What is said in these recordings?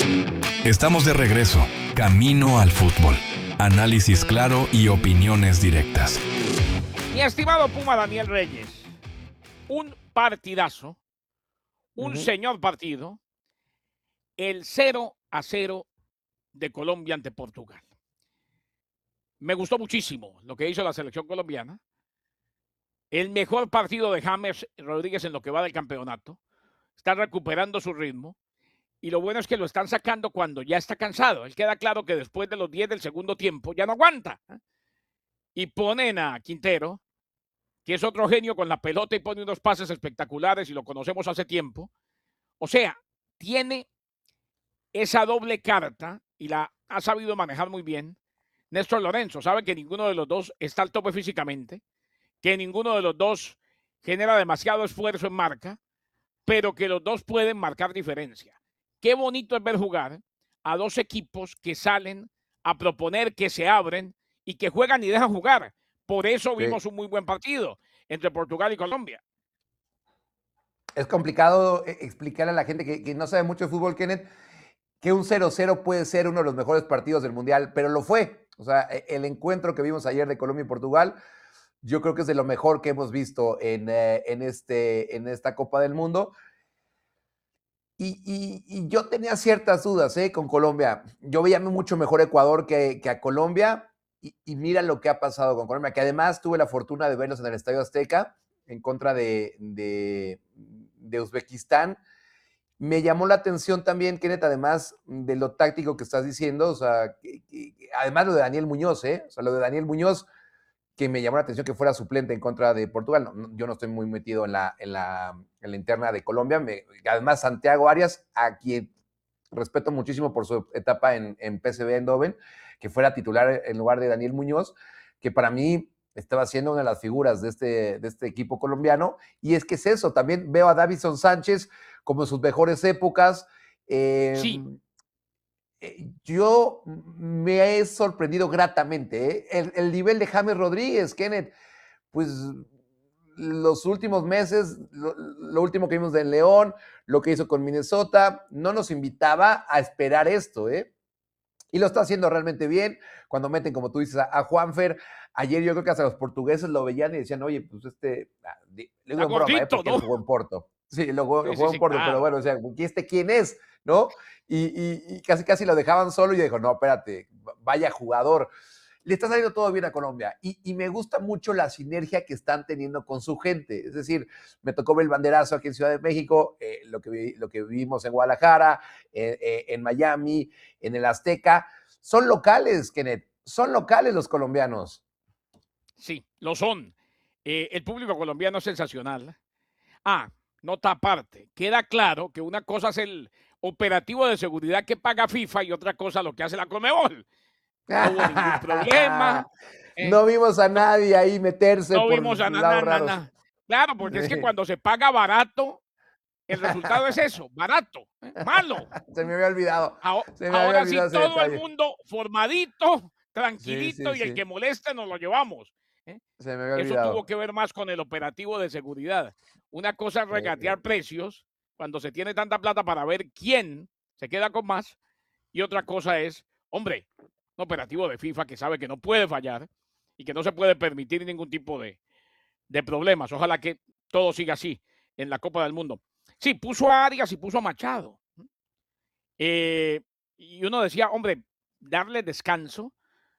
Estamos de regreso, camino al fútbol. Análisis claro y opiniones directas. Mi estimado Puma Daniel Reyes, un partidazo, un señor partido, el 0-0 de Colombia ante Portugal. Me gustó muchísimo lo que hizo la selección colombiana. El mejor partido de James Rodríguez en lo que va del campeonato. Está recuperando su ritmo. Y lo bueno es que lo están sacando cuando ya está cansado. Él queda claro que después de los 10 del segundo tiempo ya no aguanta. Y ponen a Quintero, que es otro genio con la pelota y pone unos pases espectaculares y lo conocemos hace tiempo. O sea, tiene esa doble carta y la ha sabido manejar muy bien. Néstor Lorenzo sabe que ninguno de los dos está al tope físicamente, que ninguno de los dos genera demasiado esfuerzo en marca, pero que los dos pueden marcar diferencia. Qué bonito es ver jugar a dos equipos que salen a proponer, que se abren y que juegan y dejan jugar. Por eso vimos un muy buen partido entre Portugal y Colombia. Es complicado explicarle a la gente que no sabe mucho de fútbol, Kenneth, que un 0-0 puede ser uno de los mejores partidos del Mundial, pero lo fue. O sea, el encuentro que vimos ayer de Colombia y Portugal, yo creo que es de lo mejor que hemos visto en esta Copa del Mundo. Y yo tenía ciertas dudas con Colombia. Yo veía mucho mejor Ecuador que a Colombia, y mira lo que ha pasado con Colombia, que además tuve la fortuna de verlos en el Estadio Azteca en contra de Uzbekistán. Me llamó la atención también, Kenneth, además de lo táctico que estás diciendo, o sea, además lo de Daniel Muñoz, o sea, lo de Daniel Muñoz, que me llamó la atención que fuera suplente en contra de Portugal. Yo no estoy muy metido en la interna de Colombia. Además, Santiago Arias, a quien respeto muchísimo por su etapa en PSV Eindhoven, que fuera titular en lugar de Daniel Muñoz, que para mí estaba siendo una de las figuras de este equipo colombiano. Y es que es eso, también veo a Davinson Sánchez como en sus mejores épocas. Sí. Yo me he sorprendido gratamente. El nivel de James Rodríguez, Kenneth, pues los últimos meses, lo último que vimos de León, lo que hizo con Minnesota, no nos invitaba a esperar esto, y lo está haciendo realmente bien. Cuando meten, como tú dices, a Juanfer, ayer yo creo que hasta los portugueses lo veían y decían, oye, pues le digo en broma, porque ¿no? él jugó en Porto. Sí, jugó en Porto, claro. Pero bueno, o sea, ¿este quién es? ¿No? Y casi lo dejaban solo y yo dijo, no, espérate, vaya jugador. Le está saliendo todo bien a Colombia y me gusta mucho la sinergia que están teniendo con su gente. Es decir, me tocó ver el banderazo aquí en Ciudad de México, lo que vivimos en Guadalajara, en Miami, en el Azteca. Son locales, Kenneth, son locales los colombianos. Sí, lo son. El público colombiano es sensacional. Nota aparte, queda claro que una cosa es el operativo de seguridad que paga FIFA y otra cosa lo que hace la Conmebol. No hubo ningún problema. No vimos a nadie ahí meterse no por vimos a lados raros. Claro, porque es que cuando se paga barato, el resultado es eso, barato, malo. Se me había olvidado. Ahora sí, todo el mundo formadito, tranquilito, Sí. y el que moleste nos lo llevamos. Se me había Eso olvidado. tuvo que ver más con el operativo de seguridad. Una cosa es regatear precios cuando se tiene tanta plata para ver quién se queda con más, y otra cosa es, hombre, un operativo de FIFA que sabe que no puede fallar y que no se puede permitir ningún tipo de problemas. Ojalá que todo siga así en la Copa del Mundo. Sí, puso a Arias y puso a Machado. Y uno decía, hombre, darle descanso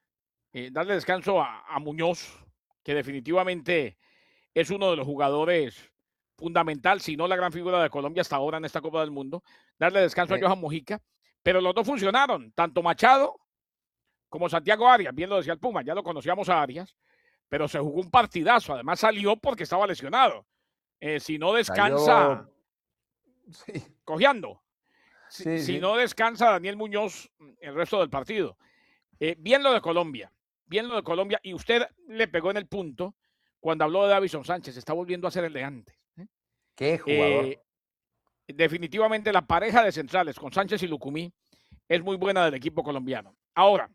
a Muñoz, que definitivamente es uno de los jugadores fundamental, si no la gran figura de Colombia hasta ahora en esta Copa del Mundo, darle descanso a Johan Mojica, pero los dos funcionaron, tanto Machado como Santiago Arias. Bien lo decía el Puma, ya lo conocíamos a Arias, pero se jugó un partidazo, además salió porque estaba lesionado. Si no descansa, cojeando. Si no descansa Daniel Muñoz el resto del partido. Bien lo de Colombia, y usted le pegó en el punto cuando habló de Davinson Sánchez, está volviendo a ser el de antes. Qué jugador. Definitivamente la pareja de centrales con Sánchez y Lucumí es muy buena del equipo colombiano. Ahora,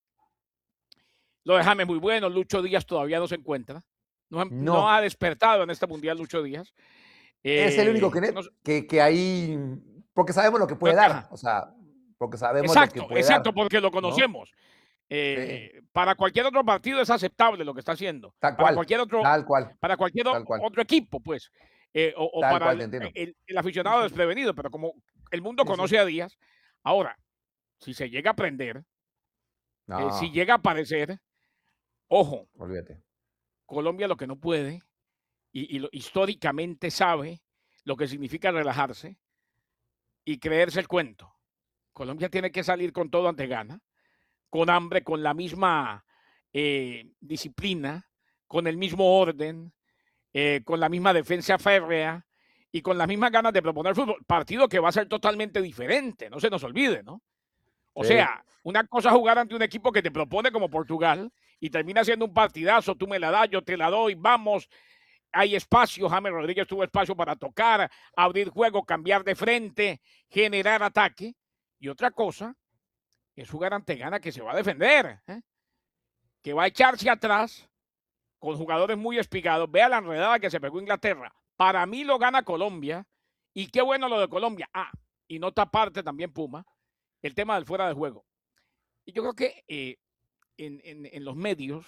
lo de James muy bueno, Lucho Díaz todavía no se encuentra, no ha despertado en este Mundial Lucho Díaz. Es el único que ahí, porque sabemos lo que puede dar, o sea, porque sabemos lo que puede Exacto, dar, porque lo ¿no? conocemos. Sí, Para cualquier otro partido es aceptable lo que está haciendo. tal Para cual, cualquier otro, tal cual, para cualquier tal cual, otro equipo, pues. O tal para cual, te entiendo. el Sí, aficionado sí, desprevenido, pero como el mundo sí, sí. conoce a Díaz, ahora, si se llega a prender, si No, llega a aparecer, ojo, olvídate. Colombia lo que no puede, históricamente sabe lo que significa relajarse y creerse el cuento. Colombia tiene que salir con todo ante gana, con hambre, con la misma disciplina, con el mismo orden, con la misma defensa férrea y con las mismas ganas de proponer fútbol. Partido que va a ser totalmente diferente, no se nos olvide, ¿no? O Sí, sea, una cosa es jugar ante un equipo que te propone como Portugal y termina siendo un partidazo, tú me la das, yo te la doy, vamos, hay espacio, James Rodríguez tuvo espacio para tocar, abrir juego, cambiar de frente, generar ataque. Y otra cosa es jugar ante Ghana que se va a defender, que va a echarse atrás con jugadores muy espigados. Vea la enredada que se pegó Inglaterra. Para mí lo gana Colombia. Y qué bueno lo de Colombia. Y nota aparte también Puma, el tema del fuera de juego. Y yo creo que en los medios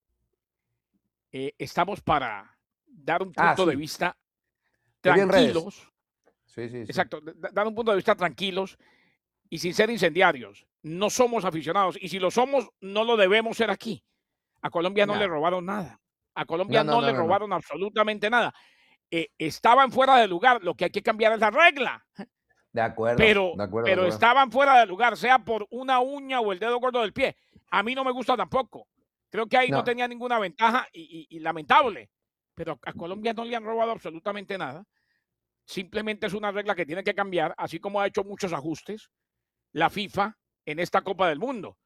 estamos para dar un punto de sí, vista yo vi en redes. tranquilos. Sí, sí, sí. Exacto, dar un punto de vista tranquilos y sin ser incendiarios. No somos aficionados. Y si lo somos, no lo debemos ser aquí. A Colombia no le No, robaron nada. A Colombia no, no, no no, le no, no. robaron absolutamente nada. Estaban fuera de lugar. Lo que hay que cambiar es la regla. De acuerdo, de Pero acuerdo. estaban fuera de lugar, sea por una uña o el dedo gordo del pie. A mí no me gusta tampoco. Creo que ahí no No, tenía ninguna ventaja y lamentable. Pero a Colombia no le han robado absolutamente nada. Simplemente es una regla que tiene que cambiar, así como ha hecho muchos ajustes la FIFA en esta Copa del Mundo.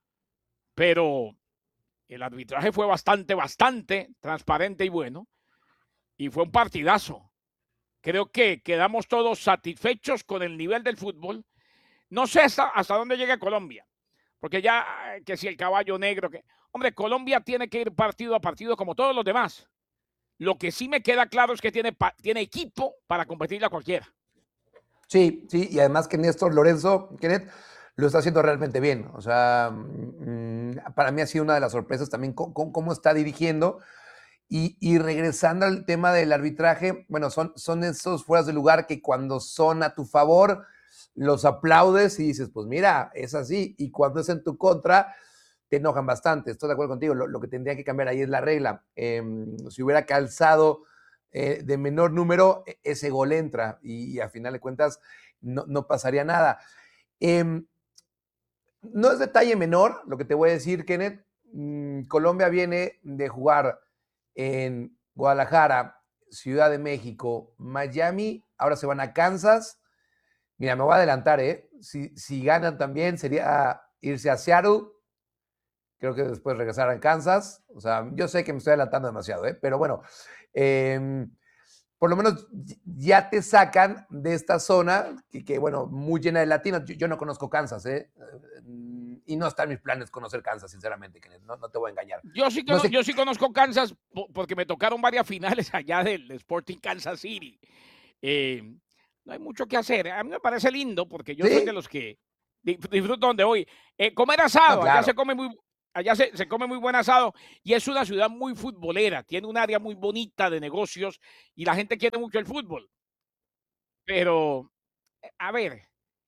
Pero el arbitraje fue bastante transparente y bueno. Y fue un partidazo. Creo que quedamos todos satisfechos con el nivel del fútbol. No sé hasta dónde llega Colombia, porque ya que si el caballo negro, que hombre, Colombia tiene que ir partido a partido como todos los demás. Lo que sí me queda claro es que tiene equipo para competirle a cualquiera. sí, sí, y además que Néstor Lorenzo, Kenneth, lo está haciendo realmente bien. O sea, para mí ha sido una de las sorpresas también cómo está dirigiendo. Y regresando al tema del arbitraje, bueno, son esos fueras de lugar que cuando son a tu favor, los aplaudes y dices, pues mira, es así. Y cuando es en tu contra, te enojan bastante. Estoy de acuerdo contigo. Lo que tendría que cambiar ahí es la regla. Si hubiera calzado de menor número, ese gol entra y a final de cuentas no pasaría nada. Eh, no es detalle menor lo que te voy a decir, Kenneth. Colombia viene de jugar en Guadalajara, Ciudad de México, Miami, ahora se van a Kansas. Mira, me voy a adelantar, ¿eh? Si ganan también sería irse a Seattle, creo que después regresar a Kansas. O sea, yo sé que me estoy adelantando demasiado, ¿eh? Pero bueno, eh, por lo menos ya te sacan de esta zona que bueno, muy llena de latinos. Yo no conozco Kansas, ¿eh? Y no está en mis planes conocer Kansas, sinceramente, Kenneth. No te voy a engañar. No sé. Yo sí conozco Kansas porque me tocaron varias finales allá del Sporting Kansas City. Eh, no hay mucho que hacer. A mí me parece lindo porque yo soy de ¿Sí? los que disfruto donde voy. Comer No, asado, claro. allá se come muy buen asado y es una ciudad muy futbolera, tiene un área muy bonita de negocios y la gente quiere mucho el fútbol. Pero, a ver,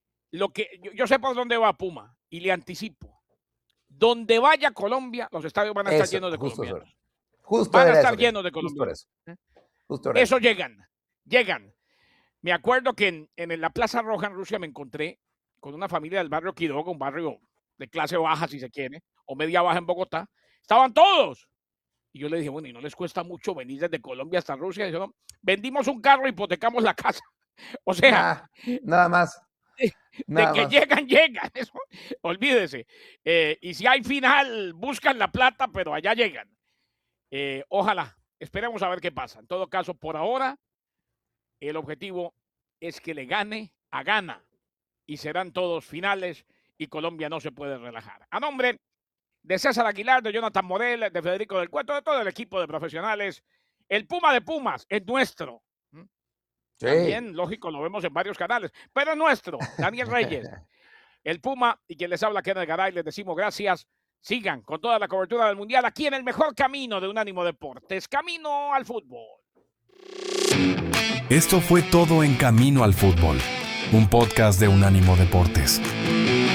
yo sé por dónde va Puma y le anticipo. Donde vaya Colombia, los estadios van a estar Eso, llenos de justo eso. colombianos. Justo Van a era estar eso, Kenneth. llenos de Justo era colombianos. eso. Justo era Eso eso. llegan. Me acuerdo que en la Plaza Roja en Rusia me encontré con una familia del barrio Quiroga, un barrio de clase baja, si se quiere, o media baja en Bogotá. Estaban todos. Y yo le dije, bueno, ¿y no les cuesta mucho venir desde Colombia hasta Rusia? Y dijo, no, vendimos un carro, hipotecamos la casa. O sea, Nah, nada más. de Nada que más. llegan. Eso, olvídese. Y si hay final, buscan la plata, pero allá llegan. Ojalá, esperemos a ver qué pasa. En todo caso, por ahora, el objetivo es que le gane a Ghana y serán todos finales y Colombia no se puede relajar. A nombre de César Aguilar, de Jonathan Morel, de Federico del Cueto, de todo el equipo de profesionales, el Puma de Pumas es nuestro. Sí. También, lógico, lo vemos en varios canales, pero es nuestro. Daniel Reyes, el Puma y quien les habla, Kenneth Garay, les decimos gracias. Sigan con toda la cobertura del Mundial aquí en el mejor camino de Unánimo Deportes, Camino al Fútbol. Esto fue todo en Camino al Fútbol, un podcast de Unánimo Deportes.